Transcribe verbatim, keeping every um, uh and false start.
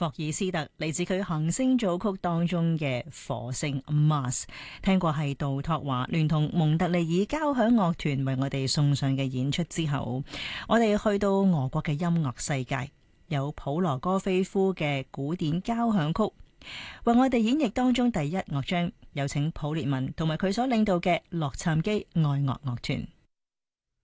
霍爾斯特嚟自佢行星組曲當中嘅火星 Mars， 聽過係杜托華聯同蒙特利爾交響樂團為我哋送上嘅演出之後，我哋去到俄國嘅音樂世界，有普羅戈菲夫嘅古典交響曲為我哋演繹當中第一樂章，有請普列文同埋佢所領導嘅洛杉磯愛樂樂團。